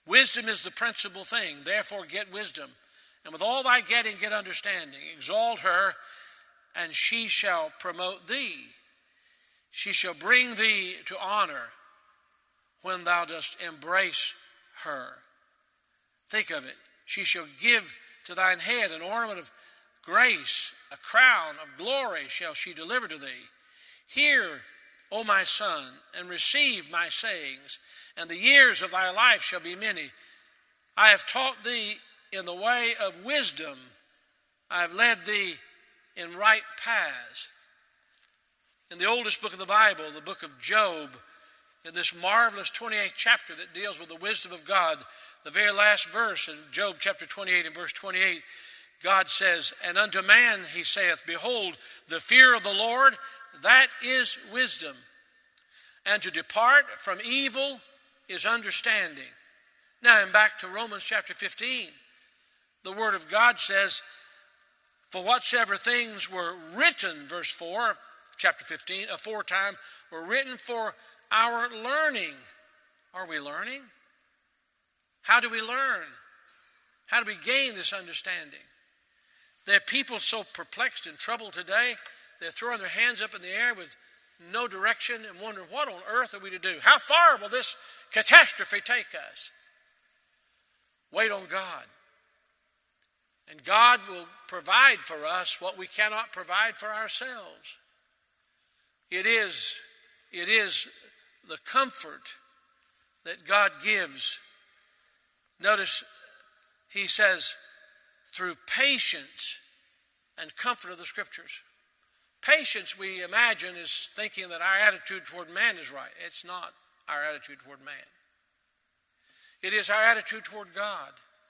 Wisdom is the principal thing. Therefore get wisdom. And with all thy getting, get understanding. Exalt her, and she shall promote thee. She shall bring thee to honor when thou dost embrace her. Think of it. She shall give to thine head an ornament of grace, a crown of glory shall she deliver to thee. Hear, O my son, and receive my sayings, and the years of thy life shall be many. I have taught thee in the way of wisdom. I have led thee in right paths. In the oldest book of the Bible, the book of Job, in this marvelous 28th chapter that deals with the wisdom of God, the very last verse in Job chapter 28 and verse 28, God says, And unto man he saith, Behold, the fear of the Lord, that is wisdom. And to depart from evil is understanding. Now, and back to Romans chapter 15. The Word of God says, For whatsoever things were written, verse 4 of chapter 15, aforetime, were written for our learning. Are we learning? How do we learn? How do we gain this understanding? There are people so perplexed and troubled today, they're throwing their hands up in the air with no direction and wondering, what on earth are we to do? How far will this catastrophe take us? Wait on God. And God will provide for us what we cannot provide for ourselves. It is the comfort that God gives. Notice he says, through patience and comfort of the Scriptures. Patience, we imagine, is thinking that our attitude toward man is right. It's not our attitude toward man. It is our attitude toward God.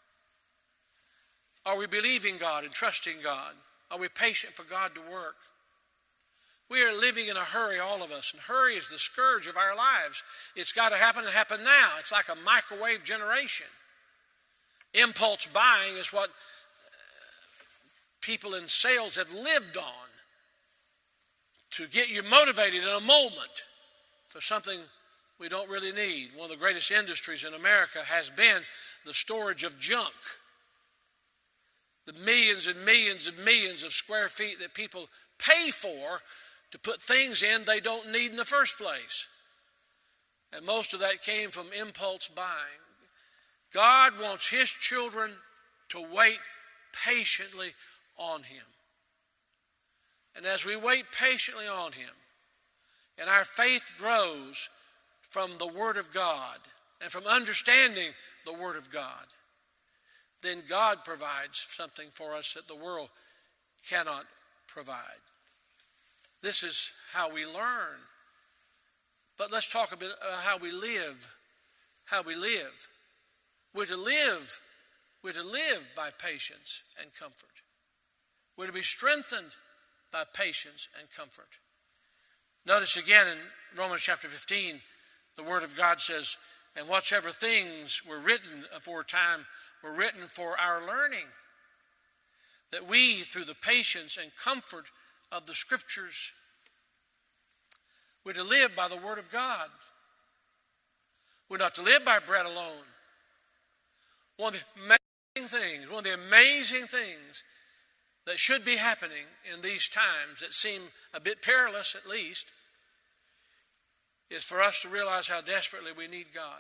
Are we believing God and trusting God? Are we patient for God to work? We are living in a hurry, all of us, and hurry is the scourge of our lives. It's got to happen and happen now. It's like a microwave generation. Impulse buying is what people in sales have lived on, to get you motivated in a moment for something we don't really need. One of the greatest industries in America has been the storage of junk. The millions and millions and millions of square feet that people pay for to put things in they don't need in the first place. And most of that came from impulse buying. God wants His children to wait patiently on Him. And as we wait patiently on Him, and our faith grows from the Word of God and from understanding the Word of God, then God provides something for us that the world cannot provide. This is how we learn. But let's talk a bit about how we live. How we live. We're to live by patience and comfort. We're to be strengthened by patience and comfort. Notice again in Romans chapter 15, the Word of God says, And whatsoever things were written aforetime were written for our learning, that we, through the patience and comfort of the Scriptures, we're to live by the Word of God. We're not to live by bread alone. One of the amazing things that should be happening in these times that seem a bit perilous at least, is for us to realize how desperately we need God.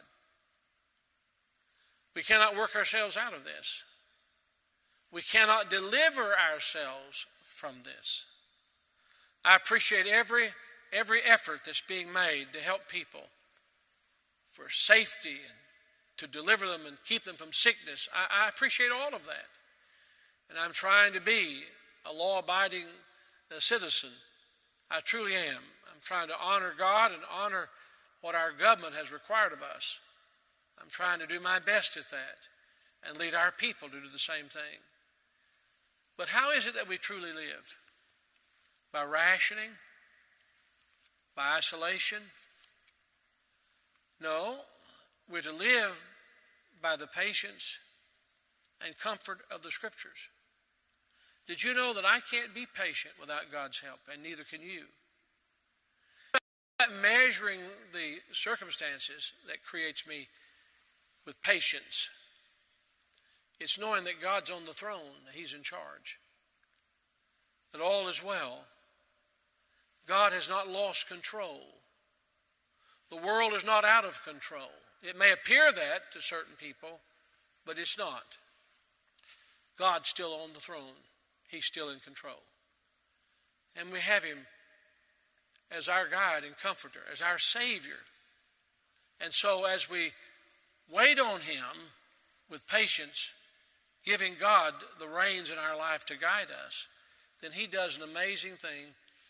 We cannot work ourselves out of this. We cannot deliver ourselves from this. I appreciate every effort that's being made to help people for safety and to deliver them and keep them from sickness. I appreciate all of that. And I'm trying to be a law-abiding citizen. I truly am. I'm trying to honor God and honor what our government has required of us. I'm trying to do my best at that and lead our people to do the same thing. But how is it that we truly live? By rationing? By isolation? No, we're to live by the patience and comfort of the Scriptures. Did you know that I can't be patient without God's help, and neither can you? Measuring the circumstances that creates me with patience. It's knowing that God's on the throne, that He's in charge, that all is well. God has not lost control. The world is not out of control. It may appear that to certain people, but it's not. God's still on the throne. He's still in control. And we have Him as our guide and comforter, as our Savior. And so as we wait on Him with patience, giving God the reins in our life to guide us, then He does an amazing thing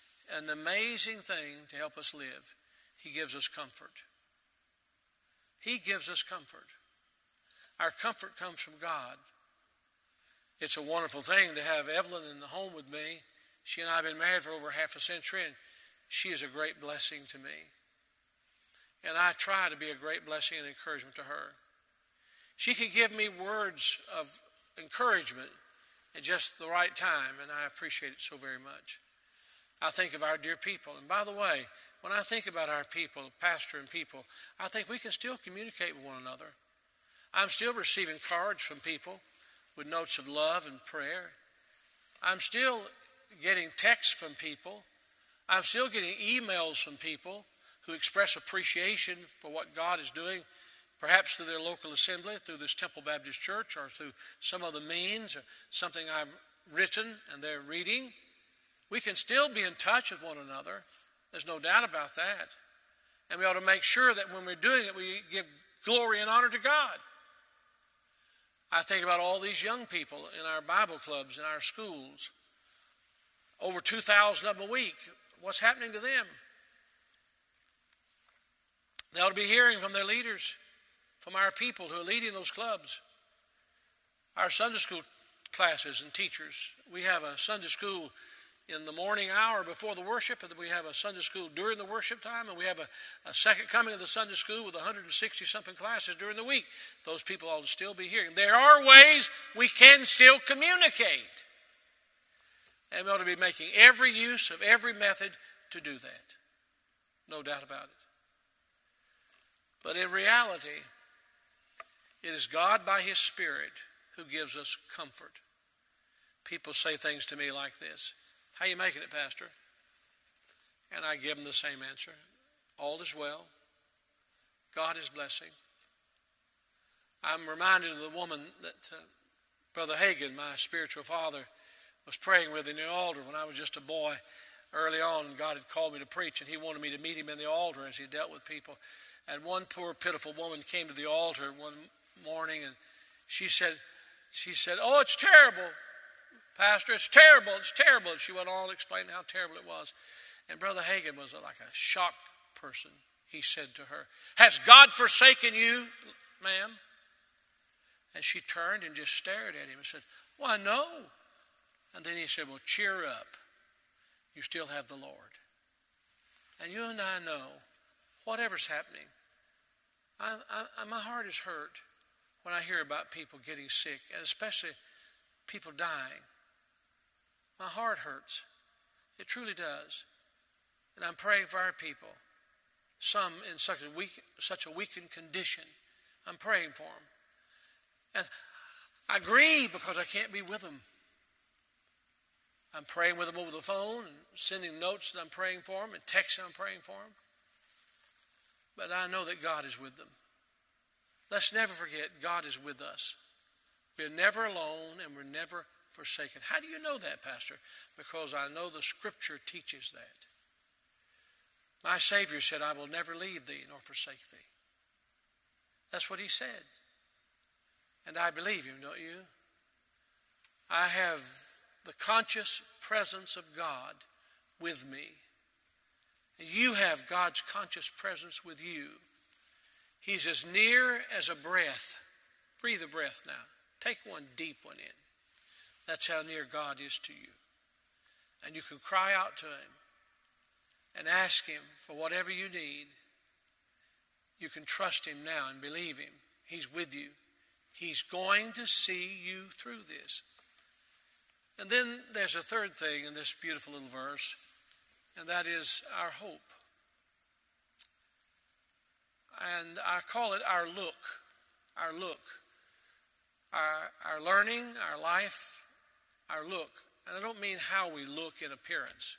to help us live. He gives us comfort. He gives us comfort. Our comfort comes from God. It's a wonderful thing to have Evelyn in the home with me. She and I have been married for over half a century, and she is a great blessing to me. And I try to be a great blessing and encouragement to her. She can give me words of encouragement at just the right time, and I appreciate it so very much. I think of our dear people. And by the way, when I think about our people, pastor and people, I think we can still communicate with one another. I'm still receiving cards from people with notes of love and prayer. I'm still getting texts from people. I'm still getting emails from people who express appreciation for what God is doing, perhaps through their local assembly, through this Temple Baptist Church, or through some other means, or something I've written and they're reading. We can still be in touch with one another. There's no doubt about that. And we ought to make sure that when we're doing it, we give glory and honor to God. I think about all these young people in our Bible clubs, in our schools. Over 2,000 of them a week. What's happening to them? They ought to be hearing from their leaders, from our people who are leading those clubs. Our Sunday school classes and teachers. We have a Sunday school in the morning hour before the worship, and then we have a Sunday school during the worship time, and we have a second coming of the Sunday school with 160-something classes during the week. Those people ought to still be hearing. There are ways we can still communicate. And we ought to be making every use of every method to do that. No doubt about it. But in reality, it is God by His Spirit who gives us comfort. People say things to me like this: "How you making it, Pastor?" And I give them the same answer: all is well. God is blessing. I'm reminded of the woman that Brother Hagin, my spiritual father, was praying with in the altar when I was just a boy early on. God had called me to preach, and he wanted me to meet him in the altar as he dealt with people. And one poor, pitiful woman came to the altar one morning, and she said, "Oh, it's terrible, Pastor, it's terrible, it's terrible." And she went on explaining how terrible it was. And Brother Hagin was like a shocked person. He said to her, "Has God forsaken you, ma'am?" And she turned and just stared at him and said, "Why, no." And then he said, "Well, cheer up. You still have the Lord." And you and I know, whatever's happening, my heart is hurt when I hear about people getting sick, and especially people dying. My heart hurts. It truly does. And I'm praying for our people. Some in such a weakened condition. I'm praying for them. And I grieve because I can't be with them. I'm praying with them over the phone and sending notes that I'm praying for them and texts that I'm praying for them. But I know that God is with them. Let's never forget, God is with us. We're never alone and we're never forsaken. How do you know that, Pastor? Because I know the Scripture teaches that. My Savior said, "I will never leave thee nor forsake thee." That's what He said. And I believe Him, don't you? I have the conscious presence of God with me. And you have God's conscious presence with you. He's as near as a breath. Breathe a breath now. Take one deep one in. That's how near God is to you. And you can cry out to Him and ask Him for whatever you need. You can trust Him now and believe Him. He's with you. He's going to see you through this. And then there's a third thing in this beautiful little verse, and that is our hope. And I call it our look. our look, our learning, our life, our look. And I don't mean how we look in appearance.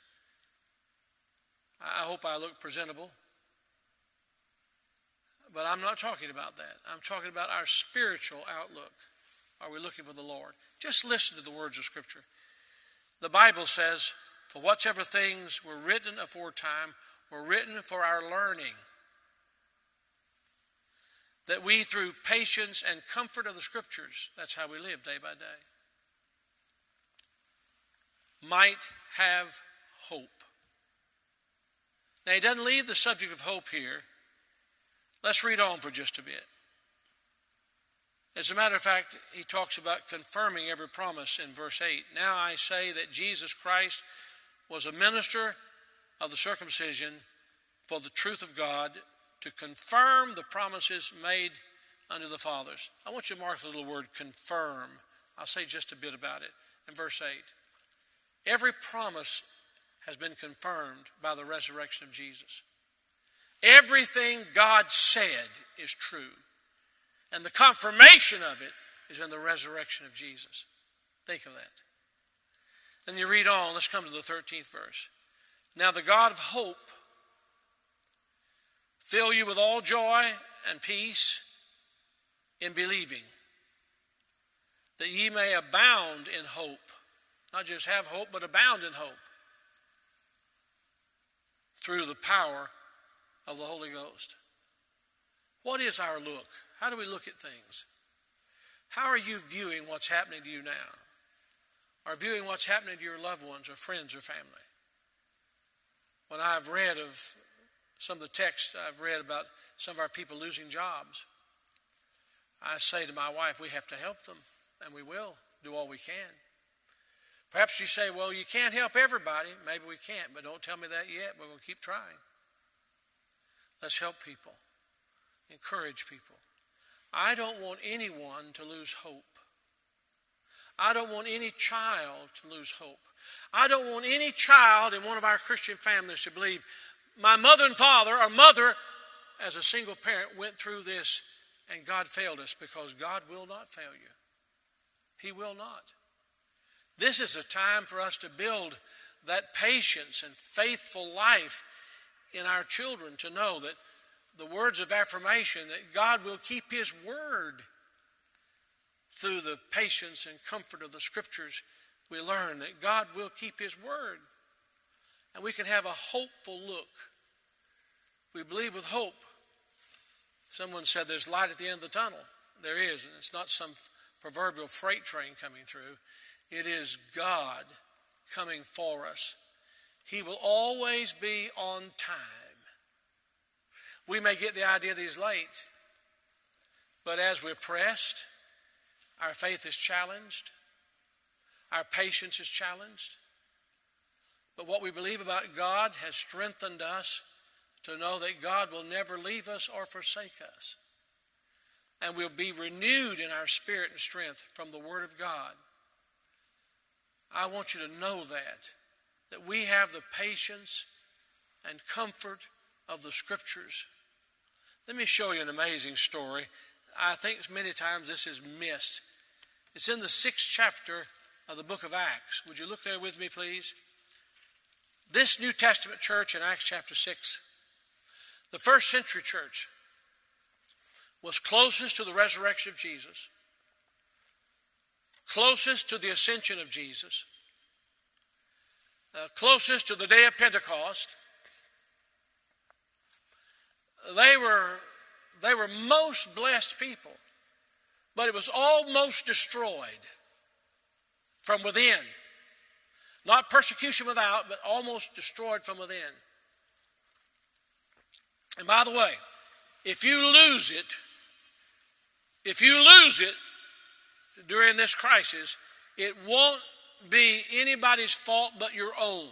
I hope I look presentable. But I'm not talking about that. I'm talking about our spiritual outlook. Are we looking for the Lord? Just listen to the words of Scripture. The Bible says, for whatsoever things were written aforetime were written for our learning, that we through patience and comfort of the Scriptures, that's how we live day by day, might have hope. Now, he doesn't leave the subject of hope here. Let's read on for just a bit. As a matter of fact, he talks about confirming every promise in verse 8. Now I say that Jesus Christ was a minister of the circumcision for the truth of God, to confirm the promises made unto the fathers. I want you to mark the little word confirm. I'll say just a bit about it in verse 8. Every promise has been confirmed by the resurrection of Jesus. Everything God said is true. And the confirmation of it is in the resurrection of Jesus. Think of that. Then you read on. Let's come to the 13th verse. Now the God of hope fill you with all joy and peace in believing, that ye may abound in hope. Not just have hope, but abound in hope, through the power of the Holy Ghost. What is our look? How do we look at things? How are you viewing what's happening to you now? Or viewing what's happening to your loved ones or friends or family? When I've read of some of the texts I've read about some of our people losing jobs, I say to my wife, we have to help them, and we will do all we can. Perhaps you say, well, you can't help everybody. Maybe we can't, but don't tell me that yet. We're going to keep trying. Let's help people. Encourage people. I don't want anyone to lose hope. I don't want any child to lose hope. I don't want any child in one of our Christian families to believe my mother and father, or mother as a single parent, went through this and God failed us, because God will not fail you. He will not. This is a time for us to build that patience and faithful life in our children, to know that the words of affirmation, that God will keep His word. Through the patience and comfort of the Scriptures, we learn that God will keep His word. And we can have a hopeful look. We believe with hope. Someone said there's light at the end of the tunnel. There is, and it's not some proverbial freight train coming through. It is God coming for us. He will always be on time. We may get the idea that He's late, but as we're pressed, our faith is challenged, our patience is challenged. But what we believe about God has strengthened us to know that God will never leave us or forsake us. And we'll be renewed in our spirit and strength from the Word of God. I want you to know that we have the patience and comfort of the Scriptures. Let me show you an amazing story. I think many times this is missed. It's in the 6th chapter of the book of Acts. Would you look there with me, please? This New Testament church in Acts chapter 6, the first century church, was closest to the resurrection of Jesus, closest to the ascension of Jesus, closest to the day of Pentecost. They were most blessed people, but it was almost destroyed from within. Not persecution without, but almost destroyed from within. And by the way, if you lose it during this crisis, it won't be anybody's fault but your own.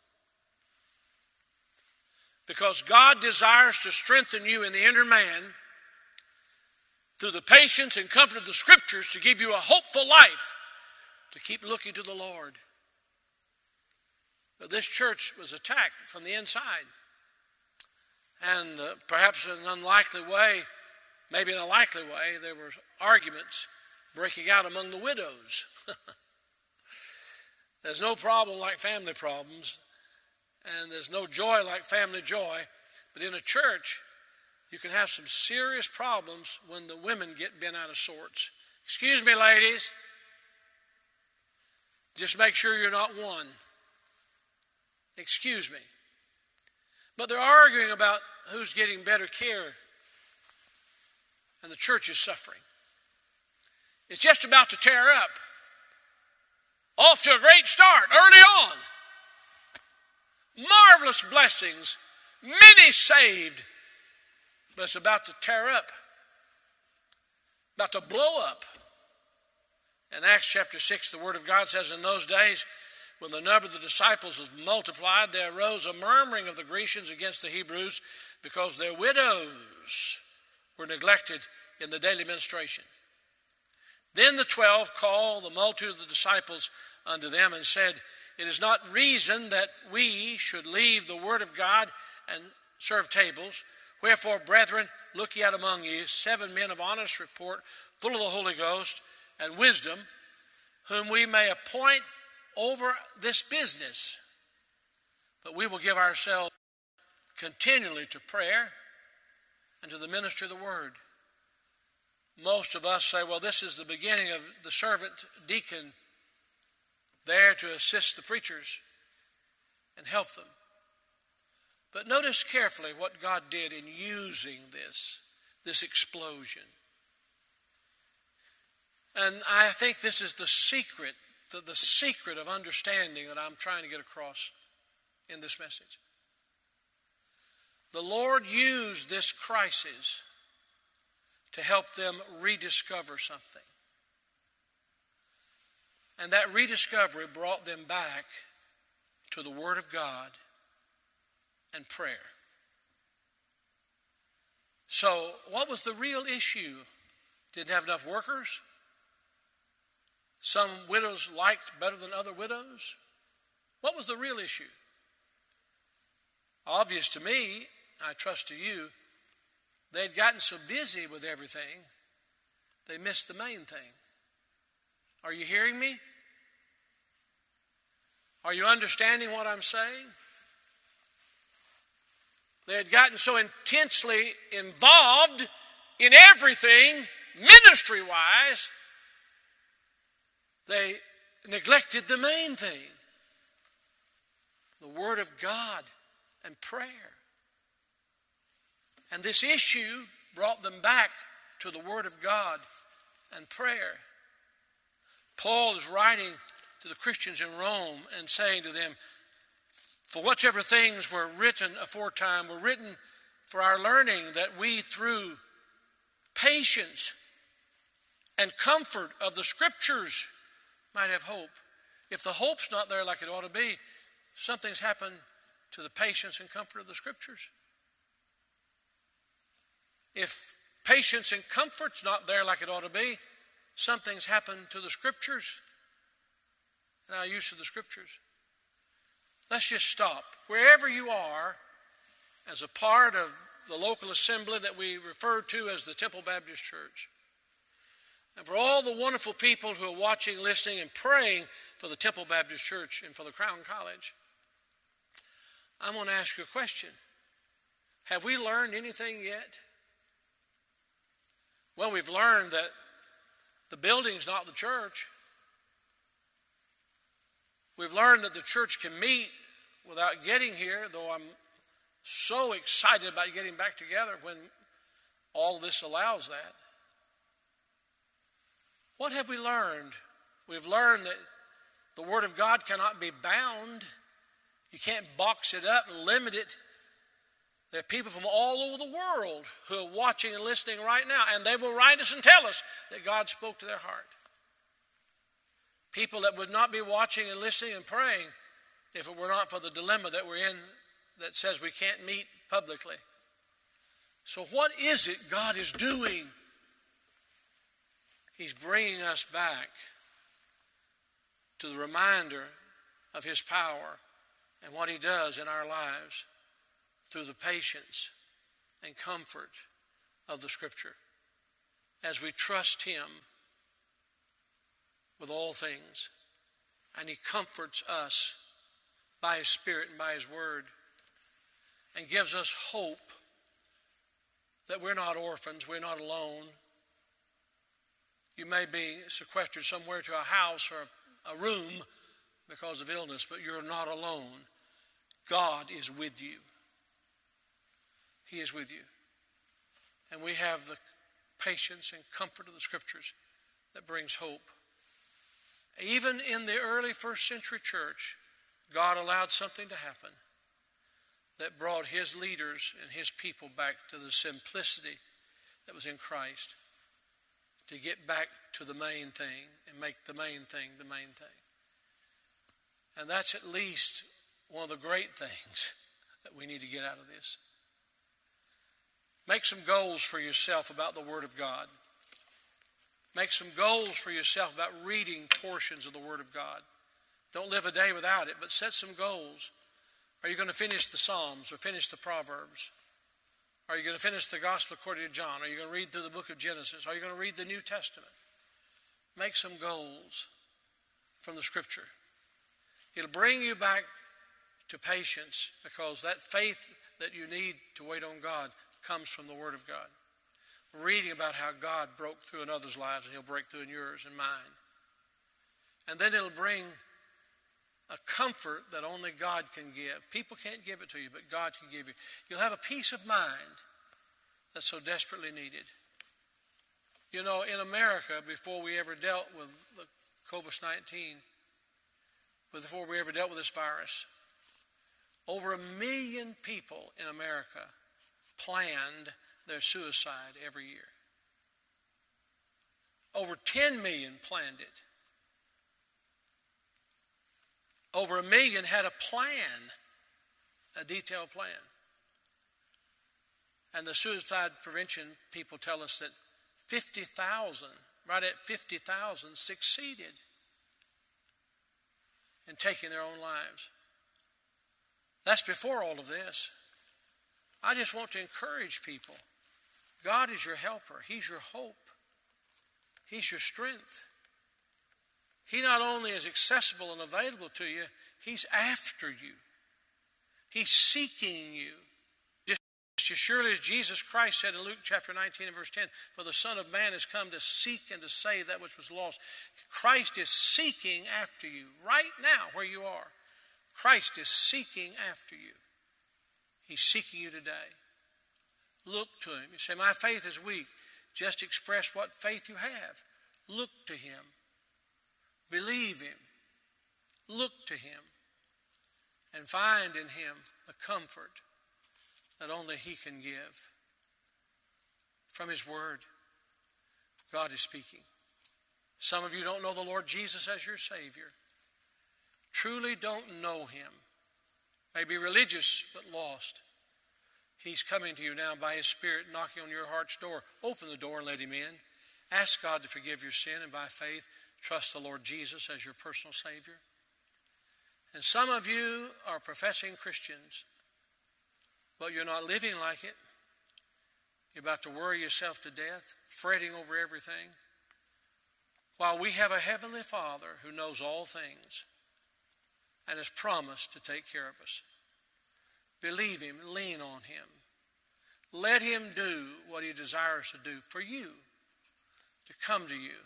Because God desires to strengthen you in the inner man through the patience and comfort of the Scriptures, to give you a hopeful life, to keep looking to the Lord. But this church was attacked from the inside. And perhaps in an unlikely way, maybe in a likely way, there were arguments breaking out among the widows. There's no problem like family problems, and there's no joy like family joy. But in a church, you can have some serious problems when the women get bent out of sorts. Excuse me, ladies. Just make sure you're not one. Excuse me. But they're arguing about who's getting better care, and the church is suffering. It's just about to tear up. Off to a great start early on. Marvelous blessings, many saved, but it's about to tear up, about to blow up. In Acts chapter 6, the Word of God says, in those days, when the number of the disciples was multiplied, there arose a murmuring of the Grecians against the Hebrews because their widows were neglected in the daily ministration. Then the 12 called the multitude of the disciples unto them and said, it is not reason that we should leave the word of God and serve tables. Wherefore, brethren, look ye out among you 7 men of honest report, full of the Holy Ghost and wisdom, whom we may appoint over this business. But we will give ourselves continually to prayer and to the ministry of the word. Most of us say, well, this is the beginning of the servant deacon there to assist the preachers and help them. But notice carefully what God did in using this explosion. And I think this is the secret of understanding that I'm trying to get across in this message. The Lord used this crisis to help them rediscover something. And that rediscovery brought them back to the Word of God and prayer. So, what was the real issue? Didn't have enough workers? Some widows liked better than other widows? What was the real issue? Obvious to me, I trust to you, they'd gotten so busy with everything, they missed the main thing. Are you hearing me? Are you understanding what I'm saying? They had gotten so intensely involved in everything, ministry-wise, they neglected the main thing, the Word of God and prayer. And this issue brought them back to the Word of God and prayer. Paul is writing to the Christians in Rome and saying to them, for whatsoever things were written aforetime were written for our learning, that we through patience and comfort of the Scriptures might have hope. If the hope's not there like it ought to be, something's happened to the patience and comfort of the Scriptures. If patience and comfort's not there like it ought to be, something's happened to the Scriptures and our use of the Scriptures. Let's just stop. Wherever you are, as a part of the local assembly that we refer to as the Temple Baptist Church, and for all the wonderful people who are watching, listening, and praying for the Temple Baptist Church and for the Crown College, I'm going to ask you a question. Have we learned anything yet? Well, we've learned that the building's not the church. We've learned that the church can meet without getting here, though I'm so excited about getting back together when all this allows that. What have we learned? We've learned that the Word of God cannot be bound. You can't box it up and limit it. There are people from all over the world who are watching and listening right now, and they will write us and tell us that God spoke to their heart. People that would not be watching and listening and praying if it were not for the dilemma that we're in that says we can't meet publicly. So what is it God is doing? He's bringing us back to the reminder of His power and what He does in our lives through the patience and comfort of the Scripture. as we trust Him with all things. And He comforts us by His Spirit and by His Word, and gives us hope that we're not orphans, we're not alone. You may be sequestered somewhere to a house or a room because of illness, but you're not alone. God is with you. He is with you. And we have the patience and comfort of the Scriptures that brings hope. Even in the early first century church, God allowed something to happen that brought His leaders and His people back to the simplicity that was in Christ, to get back to the main thing and make the main thing the main thing. And that's at least one of the great things that we need to get out of this. Make some goals for yourself about the Word of God. Make some goals for yourself about reading portions of the Word of God. Don't live a day without it, but set some goals. Are you going to finish the Psalms or finish the Proverbs? Are you going to finish the Gospel according to John? Are you going to read through the book of Genesis? Are you going to read the New Testament? Make some goals from the Scripture. It'll bring you back to patience, because that faith that you need to wait on God comes from the Word of God. Reading about how God broke through in others' lives, and He'll break through in yours and mine. And then it'll bring a comfort that only God can give. People can't give it to you, but God can give you. You'll have a peace of mind that's so desperately needed. You know, in America, before we ever dealt with the COVID-19, before we ever dealt with this virus, over 1 million people in America planned their suicide every year. Over 10 million planned it. Over 1 million had a plan, a detailed plan. And the suicide prevention people tell us that 50,000, right at 50,000, succeeded in taking their own lives. That's before all of this. I just want to encourage people. God is your helper. He's your hope. He's your strength. He not only is accessible and available to you, He's after you. He's seeking you. Just as surely as Jesus Christ said in Luke chapter 19 and verse 10, for the Son of Man has come to seek and to save that which was lost. Christ is seeking after you right now where you are. Christ is seeking after you. He's seeking you today. Look to Him. You say, my faith is weak. Just express what faith you have. Look to Him. Believe Him. Look to Him. And find in Him the comfort that only He can give. From His Word, God is speaking. Some of you don't know the Lord Jesus as your Savior. Truly don't know Him. May be religious but lost. He's coming to you now by His Spirit, knocking on your heart's door. Open the door and let Him in. Ask God to forgive your sin, and by faith, trust the Lord Jesus as your personal Savior. And some of you are professing Christians, but you're not living like it. You're about to worry yourself to death, fretting over everything, while we have a Heavenly Father who knows all things and has promised to take care of us. Believe Him, lean on Him. Let Him do what He desires to do for you, to come to you.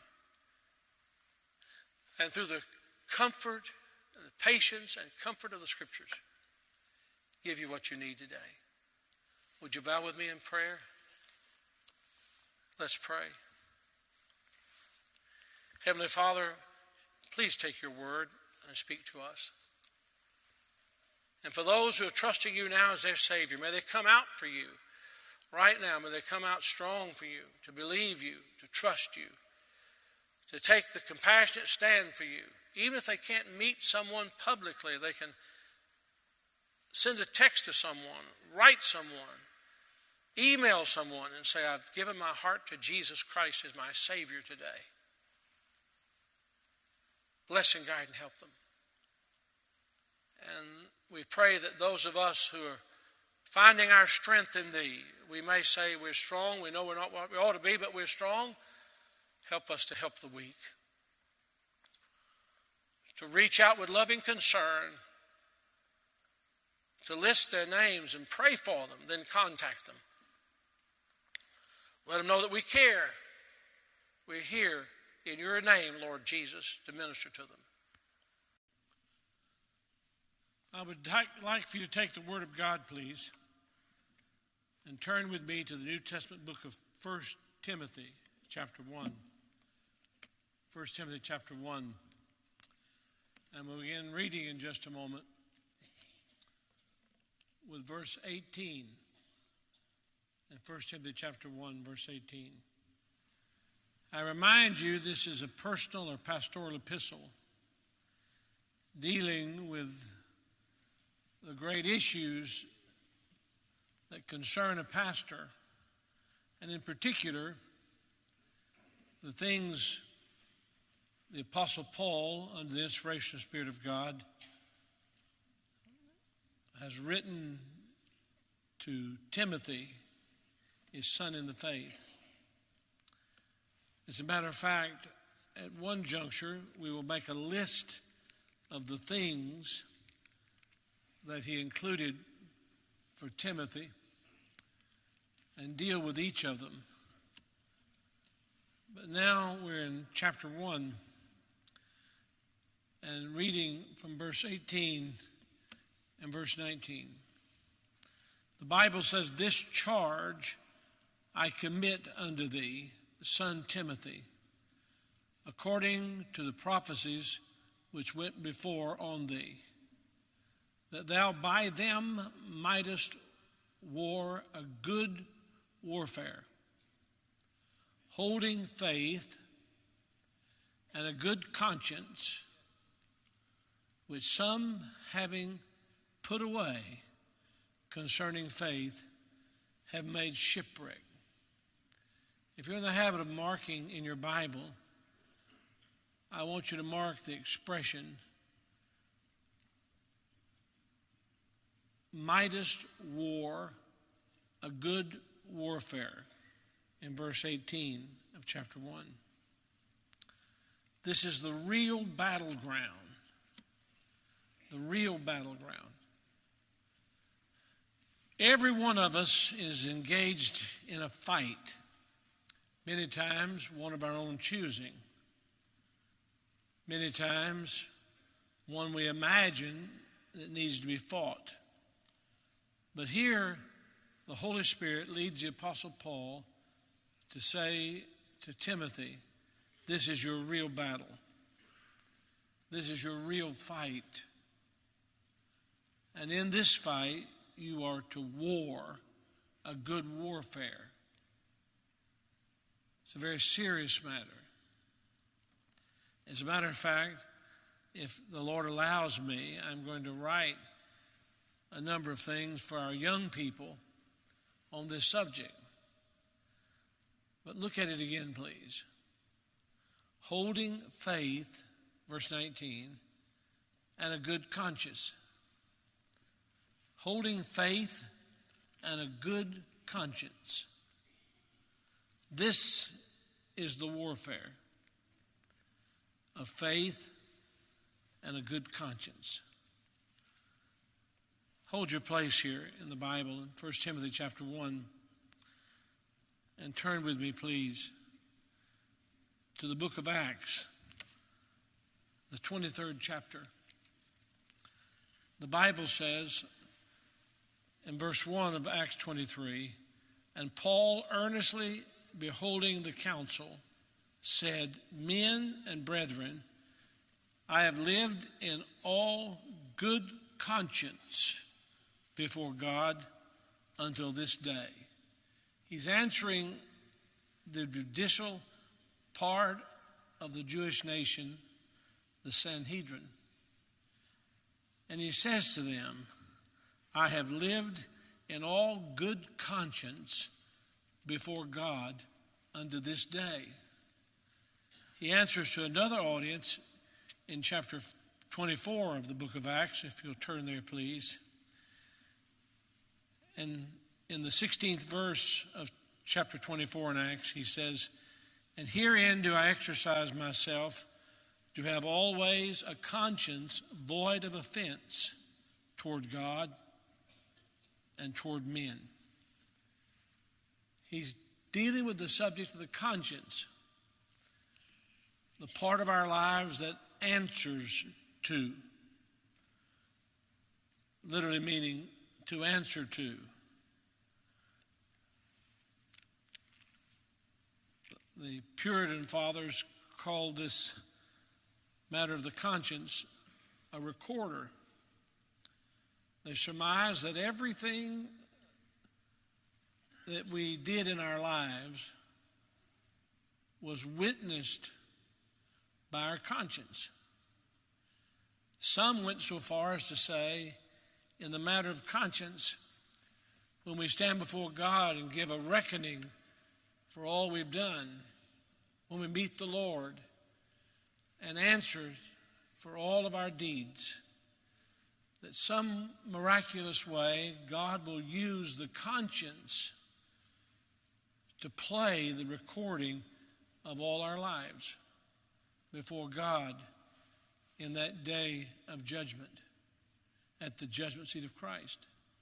And through the comfort, and the patience and comfort of the Scriptures, give you what you need today. Would you bow with me in prayer? Let's pray. Heavenly Father, please take your word and speak to us. And for those who are trusting you now as their Savior, may they come out for you right now. May they come out strong for you, to believe you, to trust you, to take the compassionate stand for you. Even if they can't meet someone publicly, they can send a text to someone, write someone, email someone and say, I've given my heart to Jesus Christ as my Savior today. Bless and guide and help them. And we pray that those of us who are finding our strength in Thee. We may say we're strong. We know we're not what we ought to be, but we're strong. Help us to help the weak. To reach out with loving concern. To list their names and pray for them, then contact them. Let them know that we care. We're here in your name, Lord Jesus, to minister to them. I would like for you to take the Word of God, please, and turn with me to the New Testament book of 1 Timothy, chapter 1. 1 Timothy, chapter 1. And we'll begin reading in just a moment with verse 18. In 1 Timothy, chapter 1, verse 18. I remind you, this is a personal or pastoral epistle dealing with the great issues that concern a pastor, and in particular, the things the Apostle Paul, under the inspiration of the Spirit of God, has written to Timothy, his son in the faith. As a matter of fact, at one juncture, we will make a list of the things that he included for Timothy and deal with each of them. But now we're in chapter 1 and reading from verse 18 and verse 19. The Bible says, "This charge I commit unto thee, son Timothy, according to the prophecies which went before on thee, that thou by them mightest war a good warfare, holding faith and a good conscience, which some having put away concerning faith have made shipwreck." If you're in the habit of marking in your Bible, I want you to mark the expression, "mightest war a good warfare," in verse 18 of chapter 1. This is the real battleground. The real battleground. Every one of us is engaged in a fight. Many times, one of our own choosing. Many times, one we imagine that needs to be fought. But here, the Holy Spirit leads the Apostle Paul to say to Timothy, this is your real battle. This is your real fight. And in this fight, you are to war a good warfare. It's a very serious matter. As a matter of fact, if the Lord allows me, I'm going to write a number of things for our young people on this subject. But look at it again, please. Holding faith, verse 19, and a good conscience. Holding faith and a good conscience. This is the warfare of faith and a good conscience. Hold your place here in the Bible in 1 Timothy chapter 1 and turn with me, please, to the book of Acts, the 23rd chapter. The Bible says in verse 1 of Acts 23, "And Paul earnestly beholding the council, said, Men and brethren, I have lived in all good conscience before God until this day." He's answering the judicial part of the Jewish nation, the Sanhedrin. And he says to them, I have lived in all good conscience before God unto this day. He answers to another audience in chapter 24 of the book of Acts, if you'll turn there, please. And in the 16th verse of chapter 24 in Acts, he says, "And herein do I exercise myself to have always a conscience void of offense toward God and toward men." He's dealing with the subject of the conscience, the part of our lives that answers to, literally meaning to answer to. The Puritan fathers called this matter of the conscience a recorder. They surmised that everything that we did in our lives was witnessed by our conscience. Some went so far as to say, in the matter of conscience, when we stand before God and give a reckoning for all we've done, when we meet the Lord and answer for all of our deeds, that some miraculous way God will use the conscience to play the recording of all our lives before God in that day of judgment, at the judgment seat of Christ.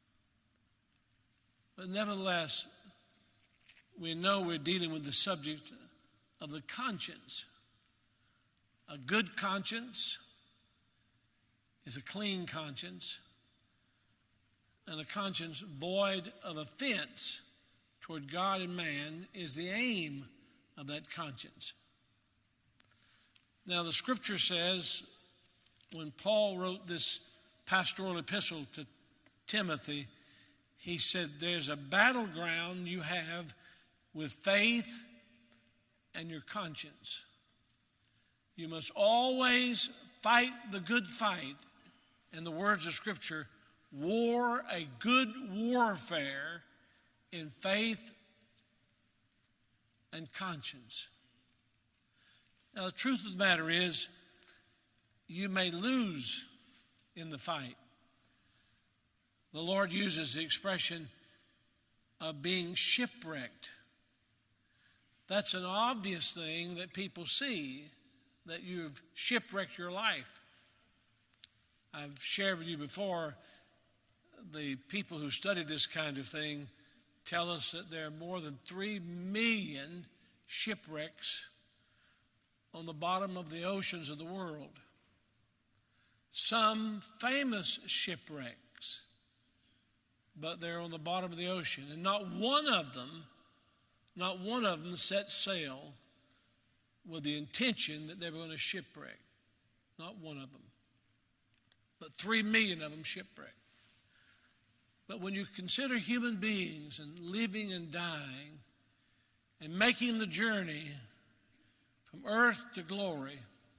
But nevertheless, we know we're dealing with the subject of the conscience. A good conscience is a clean conscience, and a conscience void of offense toward God and man is the aim of that conscience. Now, the scripture says, when Paul wrote this pastoral epistle to Timothy, he said, there's a battleground you have with faith and your conscience. You must always fight the good fight. In the words of Scripture, war a good warfare in faith and conscience. Now, the truth of the matter is, you may lose in the fight. The Lord uses the expression of being shipwrecked. That's an obvious thing that people see, that you've shipwrecked your life. I've shared with you before, the people who study this kind of thing tell us that there are more than 3 million shipwrecks on the bottom of the oceans of the world. Some famous shipwrecks, but they're on the bottom of the ocean. And not one of them set sail with the intention that they were going to shipwreck. Not one of them. But 3 million of them shipwrecked. But when you consider human beings and living and dying and making the journey from earth to glory,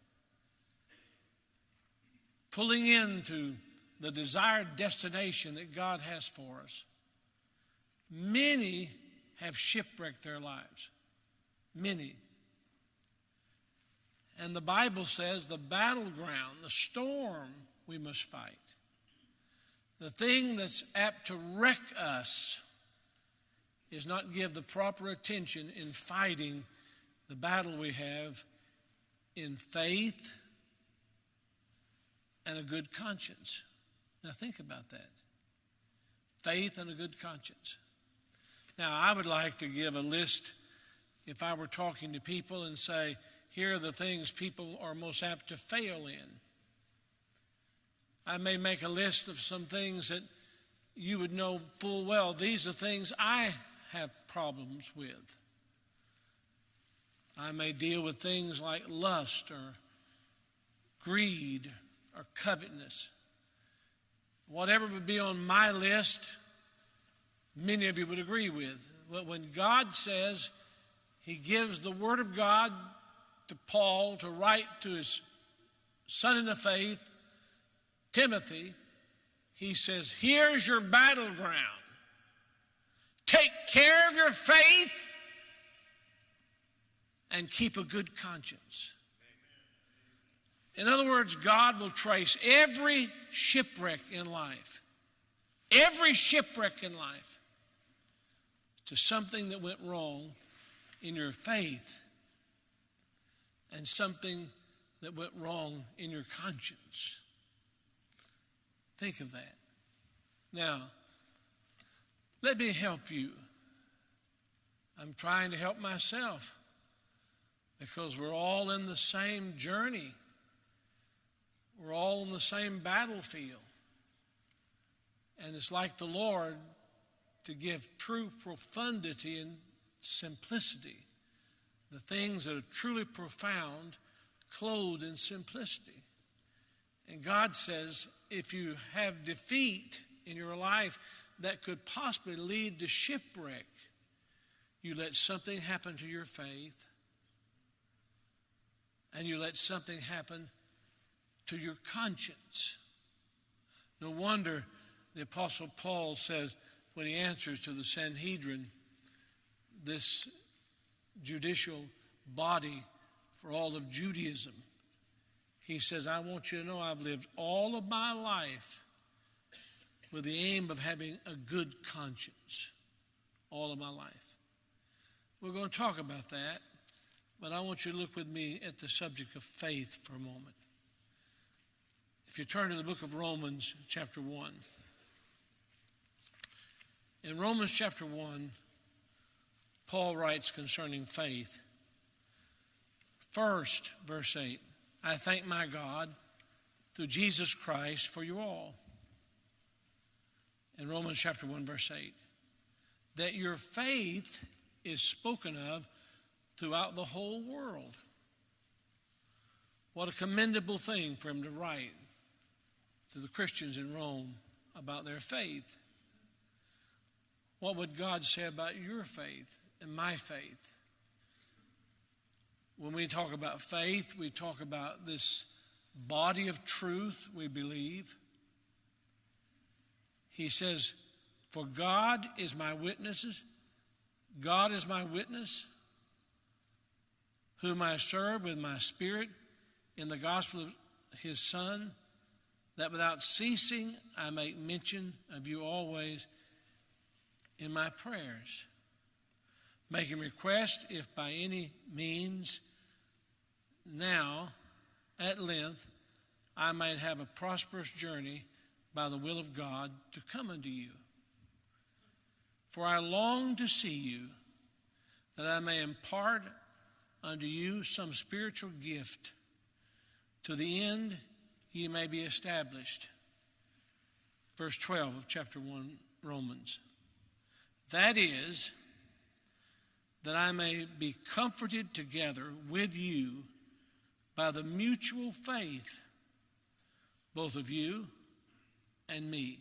pulling into the desired destination that God has for us, many have shipwrecked their lives. Many. And the Bible says the battleground, the storm we must fight, the thing that's apt to wreck us, is not give the proper attention in fighting the battle we have in faith and a good conscience. Now think about that. Faith and a good conscience. Now, I would like to give a list, if I were talking to people, and say, here are the things people are most apt to fail in. I may make a list of some things that you would know full well. These are things I have problems with. I may deal with things like lust or greed or covetousness. Whatever would be on my list, many of you would agree with. But when God says He gives the Word of God to Paul to write to his son in the faith, Timothy, he says, here's your battleground. Take care of your faith and keep a good conscience. In other words, God will trace every shipwreck in life, every shipwreck in life to something that went wrong in your faith and something that went wrong in your conscience. Think of that. Now, let me help you. I'm trying to help myself because we're all in the same journey. We're all in the same battlefield. And it's like the Lord to give true profundity and simplicity. The things that are truly profound, clothed in simplicity. And God says, if you have defeat in your life that could possibly lead to shipwreck, you let something happen to your faith, and you let something happen to your conscience. No wonder the Apostle Paul says, when he answers to the Sanhedrin, this judicial body for all of Judaism, he says, I want you to know I've lived all of my life with the aim of having a good conscience. All of my life. We're going to talk about that, but I want you to look with me at the subject of faith for a moment. If you turn to the book of Romans, chapter 1. In Romans chapter 1, Paul writes concerning faith. First, verse 8, I thank my God through Jesus Christ for you all. In Romans chapter 1, verse 8, that your faith is spoken of throughout the whole world. What a commendable thing for him to write to the Christians in Rome about their faith. What would God say about your faith and my faith? When we talk about faith, we talk about this body of truth we believe. He says, for God is my witness, whom I serve with my spirit in the gospel of his Son, that without ceasing I make mention of you always in my prayers, making request if by any means now at length I might have a prosperous journey by the will of God to come unto you. For I long to see you, that I may impart unto you some spiritual gift, to the end ye may be established. Verse 12 of chapter 1, Romans. That is, that I may be comforted together with you by the mutual faith, both of you and me.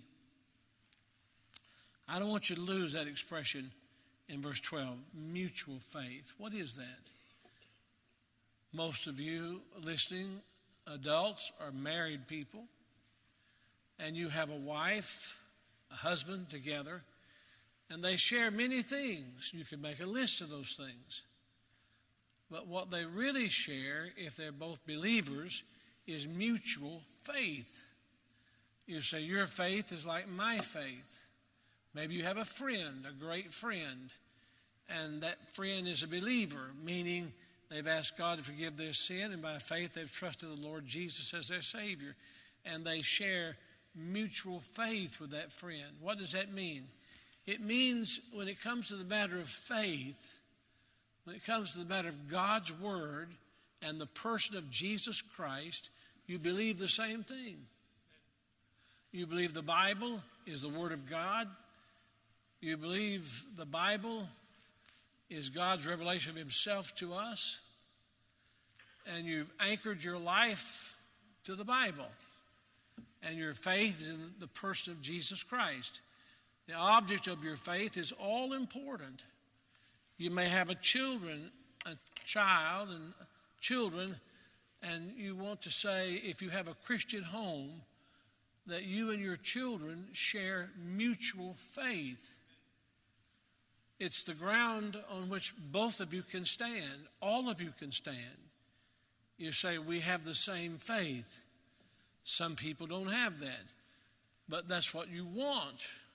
I don't want you to lose that expression in verse 12, mutual faith. What is that? Most of you listening, adults, are married people, and you have a wife, a husband together, and they share many things. You can make a list of those things. But what they really share, if they're both believers, is mutual faith. You say, your faith is like my faith. Maybe you have a friend, a great friend, and that friend is a believer, meaning they've asked God to forgive their sin, and by faith they've trusted the Lord Jesus as their Savior, and they share mutual faith with that friend. What does that mean? It means when it comes to the matter of faith, when it comes to the matter of God's Word and the person of Jesus Christ, you believe the same thing. You believe the Bible is the Word of God. You believe the Bible is God's revelation of himself to us. And you've anchored your life to the Bible. And your faith is in the person of Jesus Christ. The object of your faith is all important. You may have a child and children, and you want to say, if you have a Christian home, that you and your children share mutual faith. It's the ground on which both of you can stand, all of you can stand. You say, we have the same faith. Some people don't have that, but that's what you want.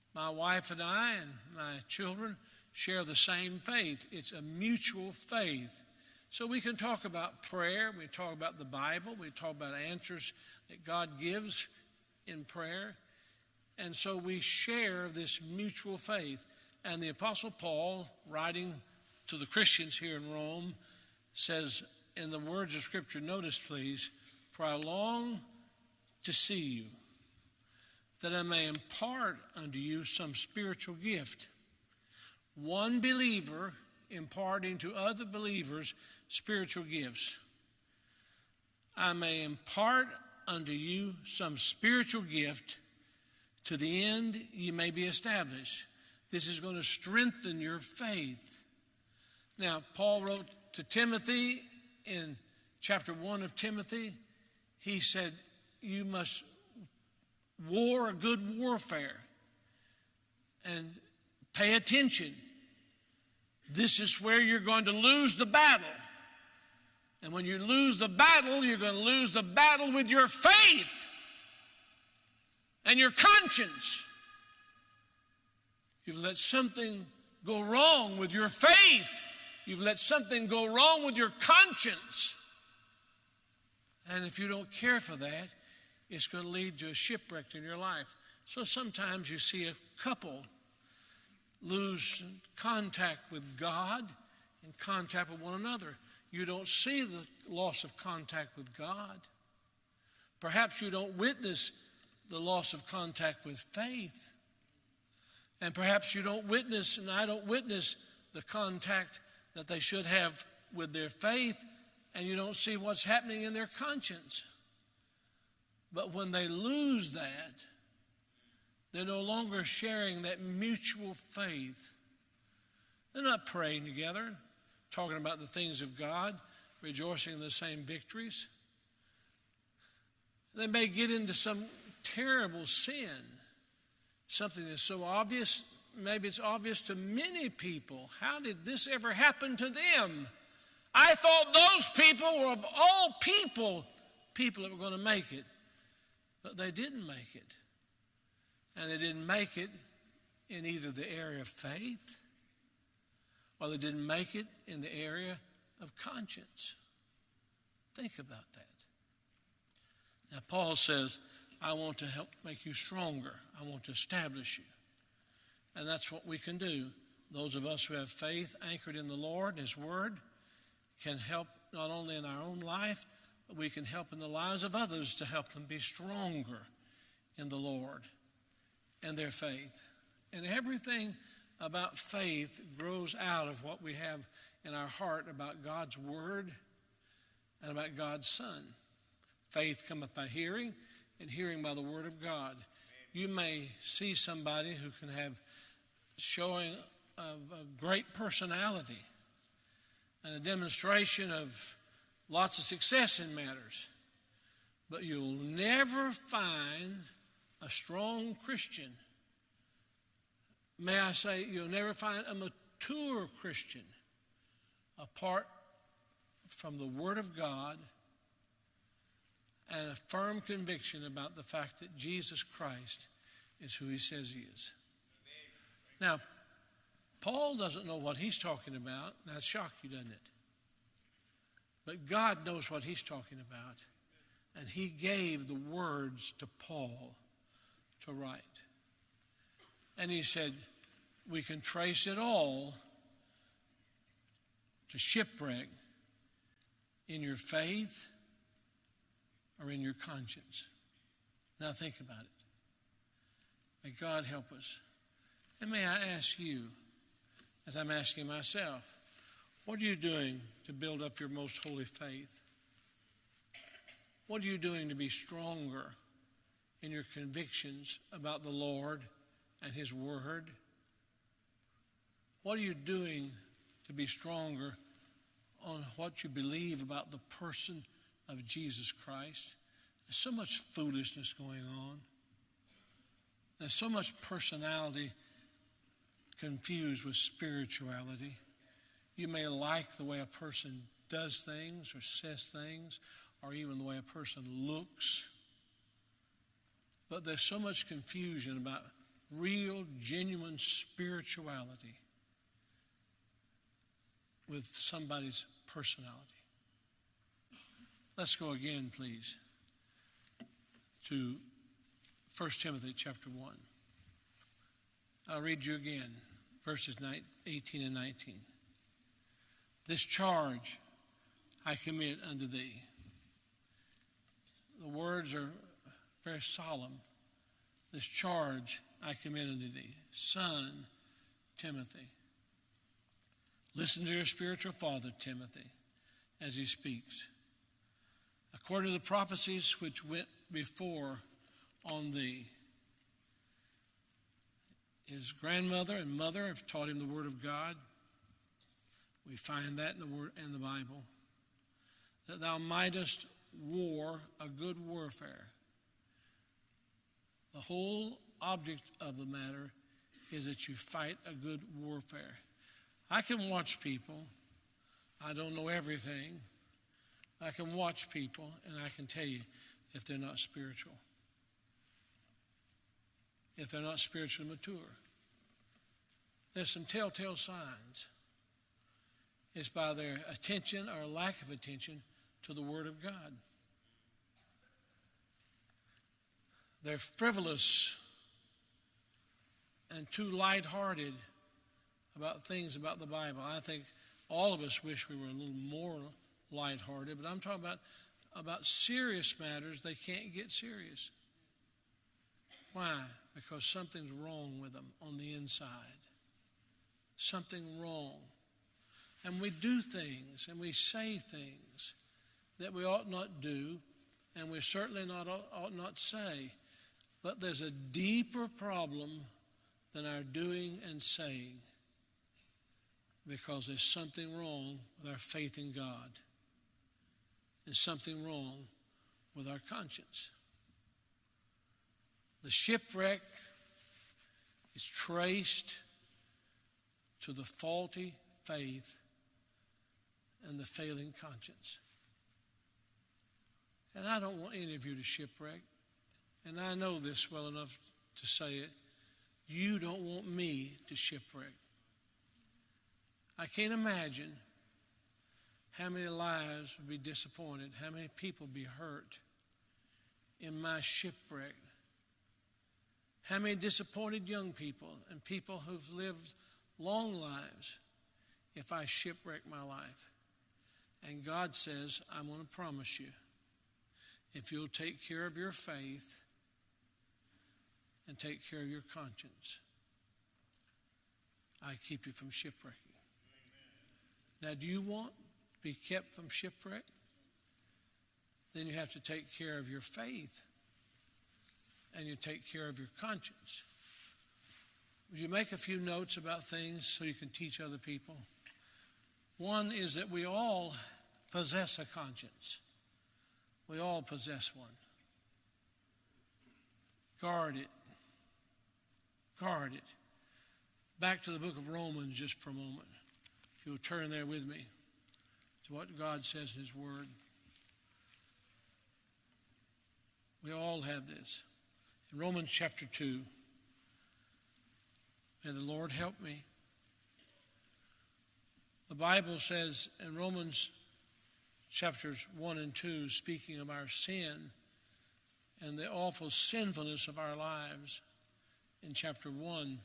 My wife and I and my children share the same faith. It's a mutual faith. So we can talk about prayer. We talk about the Bible. We talk about answers that God gives in prayer. And so we share this mutual faith. And the Apostle Paul, writing to the Christians here in Rome, says in the words of Scripture, notice please, for I long to see you, that I may impart unto you some spiritual gift. One believer imparting to other believers spiritual gifts. I may impart unto you some spiritual gift, to the end ye may be established. This is going to strengthen your faith. Now, Paul wrote to Timothy in chapter 1 of Timothy. He said, you must war a good warfare and pay attention. This is where you're going to lose the battle. And when you lose the battle, you're going to lose the battle with your faith and your conscience. You've let something go wrong with your faith. You've let something go wrong with your conscience. And if you don't care for that, it's going to lead to a shipwreck in your life. So sometimes you see a couple lose contact with God and contact with one another. You don't see the loss of contact with God. Perhaps you don't witness the loss of contact with faith. And perhaps you don't witness, and I don't witness, the contact that they should have with their faith, and you don't see what's happening in their conscience. But when they lose that, they're no longer sharing that mutual faith. They're not praying together, talking about the things of God, rejoicing in the same victories. They may get into some terrible sin, something that's so obvious, maybe it's obvious to many people. How did this ever happen to them? I thought those people were of all people that were going to make it. But they didn't make it. And they didn't make it in either the area of faith or they didn't make it in the area of conscience. Think about that. Now, Paul says, I want to help make you stronger. I want to establish you. And that's what we can do. Those of us who have faith anchored in the Lord and His Word can help not only in our own life, but we can help in the lives of others to help them be stronger in the Lord and their faith. And everything about faith grows out of what we have in our heart about God's Word and about God's Son. Faith cometh by hearing, and hearing by the Word of God. You may see somebody who can have showing of a great personality and a demonstration of lots of success in matters, but you'll never find a strong Christian. May I say, you'll never find a mature Christian apart from the Word of God and a firm conviction about the fact that Jesus Christ is who He says He is. Now, Paul doesn't know what he's talking about. That shocked you, doesn't it? But God knows what He's talking about. And He gave the words to Paul to write. And he said, we can trace it all to shipwreck in your faith or in your conscience. Now think about it. May God help us. And may I ask you, as I'm asking myself, what are you doing to build up your most holy faith? What are you doing to be stronger in your convictions about the Lord and His Word? What are you doing to be stronger on what you believe about the person of Jesus Christ? There's so much foolishness going on. There's so much personality confused with spirituality. You may like the way a person does things or says things, or even the way a person looks. But there's so much confusion about real, genuine spirituality with somebody's personality. Let's go again, please, to 1 Timothy chapter 1. I'll read you again, verses 18 and 19. This charge I commit unto thee. The words are very solemn. This charge I commit unto thee, son Timothy. Listen to your spiritual father, Timothy, as he speaks. According to the prophecies which went before on thee. His grandmother and mother have taught him the word of God. We find that in the Bible. That thou mightest war a good warfare. The whole object of the matter is that you fight a good warfare. I can watch people. I don't know everything. I can watch people, and I can tell you if they're not spiritual. If they're not spiritually mature. There's some telltale signs. It's by their attention or lack of attention to the Word of God. They're frivolous and too lighthearted about things about the Bible. I think all of us wish we were a little more lighthearted, but I'm talking about serious matters. They can't get serious. Why? Because something's wrong with them on the inside. Something wrong. And we do things and we say things that we ought not do, and we certainly ought not say. But there's a deeper problem than our doing and saying, because there's something wrong with our faith in God. There's something wrong with our conscience. The shipwreck is traced to the faulty faith and the failing conscience. And I don't want any of you to shipwreck. And I know this well enough to say it. You don't want me to shipwreck. I can't imagine how many lives would be disappointed, how many people be hurt in my shipwreck. How many disappointed young people and people who've lived long lives if I shipwreck my life. And God says, I'm going to promise you, if you'll take care of your faith and take care of your conscience, I keep you from shipwrecking. Now, do you want to be kept from shipwreck? Then you have to take care of your faith and you take care of your conscience. Would you make a few notes about things so you can teach other people? One is that we all possess a conscience. We all possess one. Guard it. Guard it. Back to the book of Romans just for a moment. If you'll turn there with me to what God says in His Word. We all have this. In Romans chapter 2, may the Lord help me. The Bible says in Romans chapters 1 and 2, speaking of our sin and the awful sinfulness of our lives in chapter 1.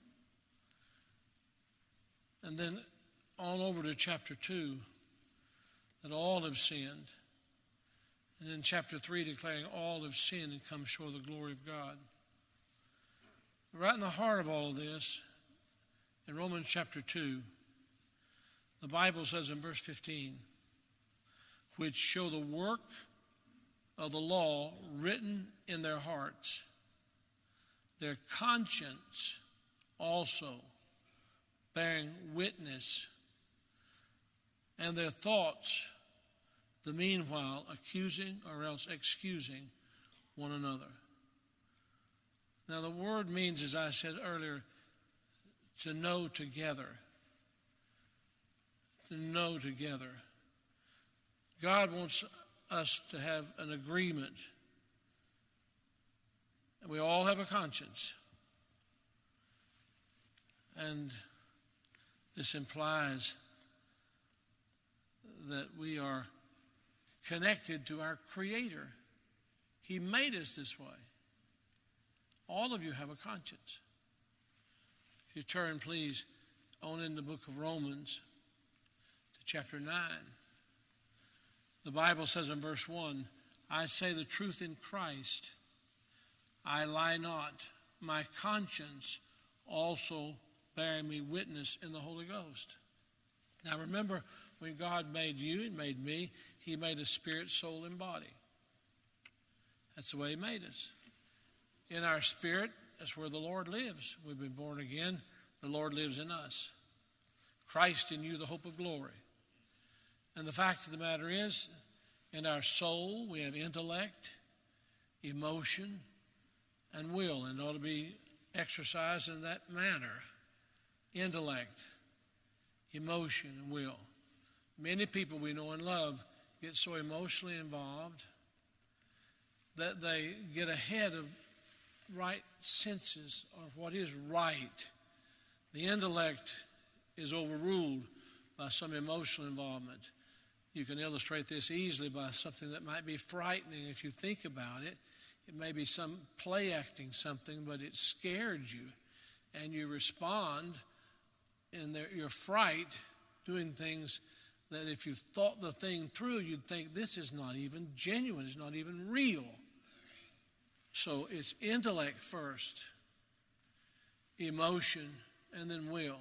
And then on over to chapter 2, that all have sinned. And in chapter 3, declaring all have sinned and come short of the glory of God. Right in the heart of all of this, in Romans chapter 2, the Bible says in verse 15, which show the work of the law written in their hearts, their conscience also bearing witness, and their thoughts the meanwhile accusing or else excusing one another. Now the word means, as I said earlier, to know together. To know together. God wants us to have an agreement. We all have a conscience. And this implies that we are connected to our Creator. He made us this way. All of you have a conscience. If you turn, please, on in the book of Romans to chapter 9. The Bible says in verse 1, I say the truth in Christ. I lie not. My conscience also bearing me witness in the Holy Ghost. Now remember, when God made you and made me, He made us spirit, soul, and body. That's the way He made us. In our spirit, that's where the Lord lives. We've been born again. The Lord lives in us. Christ in you, the hope of glory. And the fact of the matter is, in our soul, we have intellect, emotion, and will, and it ought to be exercised in that manner. Intellect, emotion, and will. Many people we know and love get so emotionally involved that they get ahead of right senses of what is right. The intellect is overruled by some emotional involvement. You can illustrate this easily by something that might be frightening if you think about it. It may be some play acting something, but it scared you, and you respond in your fright doing things that if you thought the thing through, you'd think this is not even genuine, it's not even real. So it's intellect first, emotion, and then will.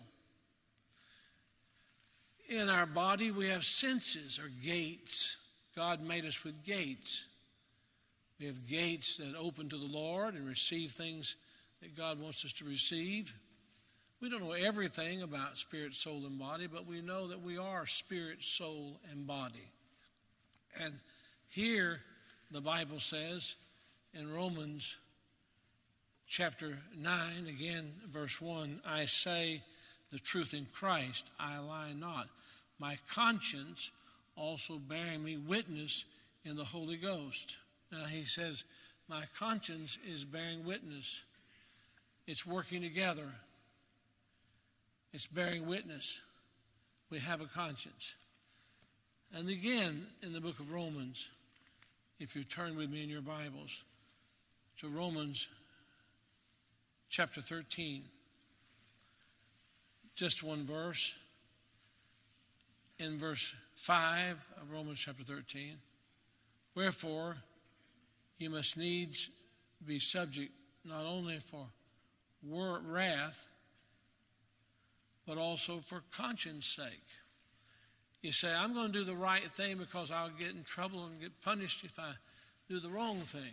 In our body, we have senses or gates. God made us with gates. We have gates that open to the Lord and receive things that God wants us to receive. We don't know everything about spirit, soul, and body, but we know that we are spirit, soul, and body. And here the Bible says in Romans chapter 9, again, verse 1, I say the truth in Christ, I lie not. My conscience also bearing me witness in the Holy Ghost. Now he says, my conscience is bearing witness. It's working together. It's bearing witness. We have a conscience. And again, in the book of Romans, if you turn with me in your Bibles to Romans chapter 13, just one verse. In verse 5 of Romans chapter 13, wherefore you must needs be subject not only for wrath, but also for conscience sake. You say, I'm going to do the right thing because I'll get in trouble and get punished if I do the wrong thing.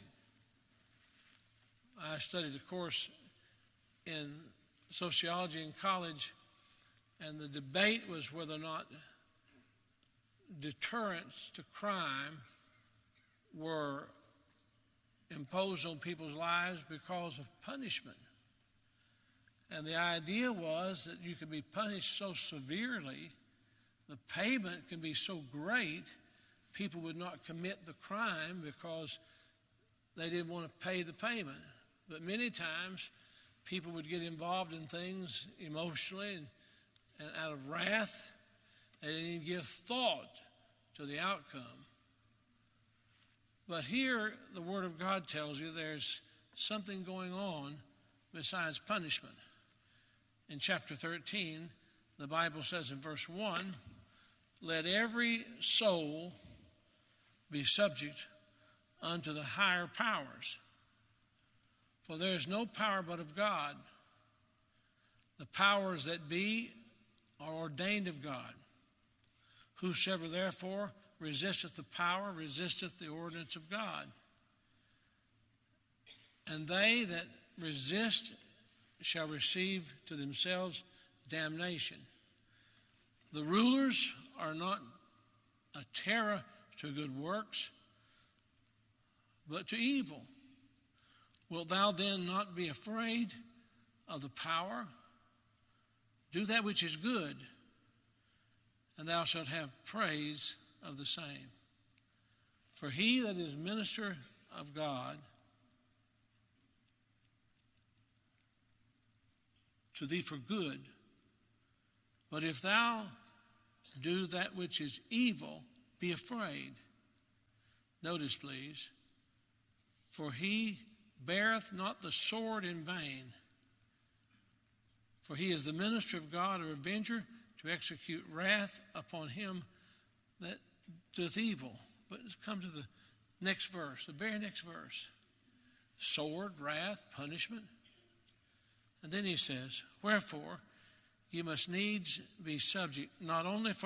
I studied a course in sociology in college, and the debate was whether or not deterrents to crime were imposed on people's lives because of punishment. And the idea was that you could be punished so severely, the payment can be so great, people would not commit the crime because they didn't want to pay the payment. But many times, people would get involved in things emotionally and out of wrath. They didn't even give thought to the outcome. But here, the Word of God tells you there's something going on besides punishment. In chapter 13, the Bible says in verse 1, let every soul be subject unto the higher powers. For there is no power but of God. The powers that be are ordained of God. Whosoever therefore resisteth the power, resisteth the ordinance of God. And they that resist shall receive to themselves damnation. The rulers are not a terror to good works, but to evil. Wilt thou then not be afraid of the power? Do that which is good, and thou shalt have praise of the same. For he that is minister of God to thee for good But if thou do that which is evil, be afraid. Notice, please, for he beareth not the sword in vain. For he is the minister of God, a revenger, to execute wrath upon him that doeth evil. But let's come to the next verse, the very next verse. Sword, wrath, punishment. And then he says, wherefore, you must needs be subject, not only for